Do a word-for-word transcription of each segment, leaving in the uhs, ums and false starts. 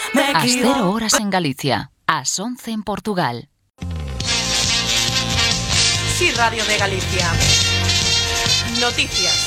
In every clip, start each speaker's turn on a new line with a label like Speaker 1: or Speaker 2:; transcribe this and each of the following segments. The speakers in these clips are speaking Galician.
Speaker 1: Ás cero horas en Galicia, ás once en Portugal.
Speaker 2: Sí, Radio de Galicia. Noticias.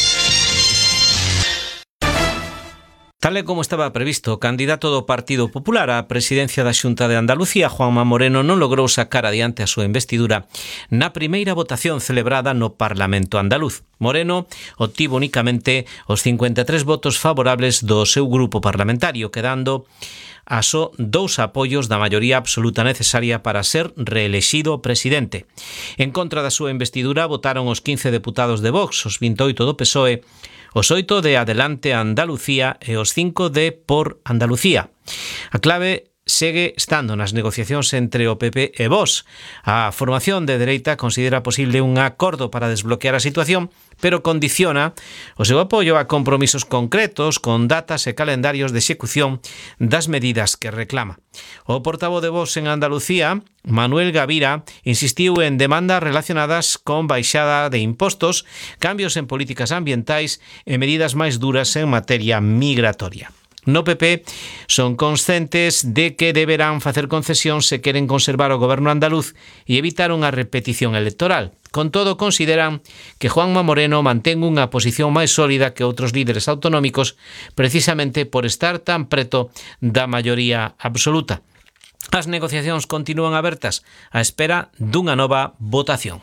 Speaker 3: Tal e como estaba previsto, o candidato do Partido Popular á presidencia da Xunta de Andalucía, Juanma Moreno, non logrou sacar adiante a súa investidura na primeira votación celebrada no Parlamento andaluz. Moreno obtivo únicamente os cincuenta e tres votos favorables do seu grupo parlamentario, quedando a só dous apoios da maioría absoluta necesaria para ser reelexido presidente. En contra da súa investidura votaron os quince deputados de Vox, os vinte e oito do P S O E, os oito de Adelante Andalucía e os cinco de Por Andalucía. A clave segue estando nas negociacións entre o P P e Vox. A formación de dereita considera posible un acordo para desbloquear a situación, pero condiciona o seu apoio a compromisos concretos con datas e calendarios de execución das medidas que reclama. O portavoz de Vox en Andalucía, Manuel Gavira, insistiu en demandas relacionadas con baixada de impostos, cambios en políticas ambientais e medidas máis duras en materia migratoria. No P P son conscientes de que deberán facer concesión se queren conservar o goberno andaluz e evitar unha repetición electoral. Con todo, consideran que Juanma Moreno mantén unha posición máis sólida que outros líderes autonómicos precisamente por estar tan preto da maioría absoluta. As negociacións continúan abertas á espera dunha nova votación.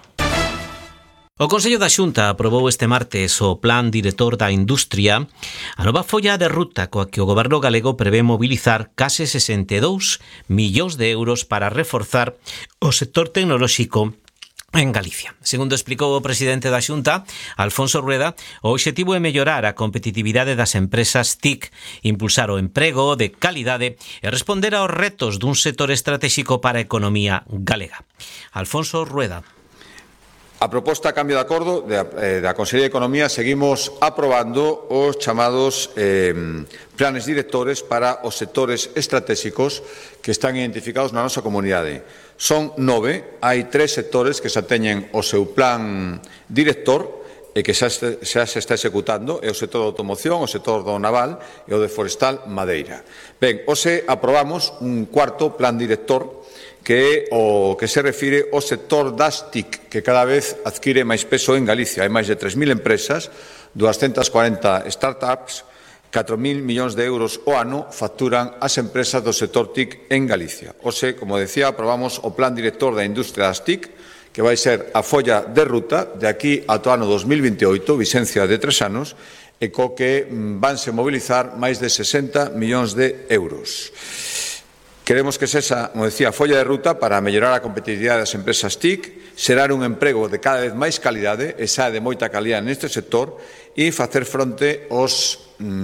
Speaker 3: O Consello da Xunta aprobou este martes o Plan Director da Industria, a nova folla de ruta coa que o Goberno galego prevé mobilizar case sesenta e dous millóns de euros para reforzar o sector tecnolóxico en Galicia. Segundo explicou o presidente da Xunta, Alfonso Rueda, o obxectivo é mellorar a competitividade das empresas T I C, impulsar o emprego de calidade e responder aos retos dun sector estratégico para a economía galega. Alfonso Rueda.
Speaker 4: A proposta a cambio de acordo da, eh, da Consellería de Economía seguimos aprobando os chamados eh, planes directores para os sectores estratégicos que están identificados na nosa comunidade. Son nove, hai tres sectores que xa teñen o seu plan director e que xa, xa se está executando, é o sector da automoción, o sector do naval e o de forestal madeira. Ben, hoxe aprobamos un cuarto plan director que é o que se refire ao sector das T I C, que cada vez adquire máis peso en Galicia. Hai máis de tres mil empresas, doscientas cuarenta startups, catro mil millóns de euros ao ano facturan as empresas do sector T I C en Galicia. Hoxe, como decía, aprobamos o Plan Director da Industria das T I C, que vai ser a folla de ruta de aquí ata o ano dos mil veintioito, vigencia de tres anos, e co que vanse mobilizar máis de sesenta millóns de euros. Queremos que sexa, como decía, a folla de ruta para mellorar a competitividade das empresas T I C, xerar un emprego de cada vez máis calidade, e xa de moita calidade neste sector, e facer fronte aos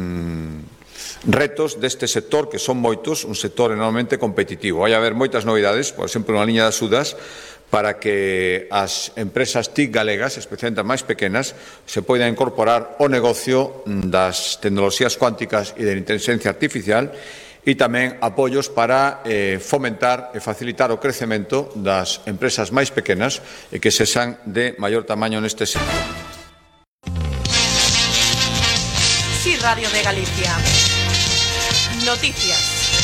Speaker 4: mm, retos deste sector, que son moitos, un sector enormemente competitivo. Vai haber moitas novidades, por exemplo, unha liña das Sudas, para que as empresas T I C galegas, especialmente as máis pequenas, se poidan incorporar ao negocio das tecnoloxías cuánticas e da inteligencia artificial, e tamén apoios para eh, fomentar e facilitar o crecemento das empresas máis pequenas e que sexan de maior tamaño neste sector.
Speaker 2: Sí, Radio de Galicia. Noticias.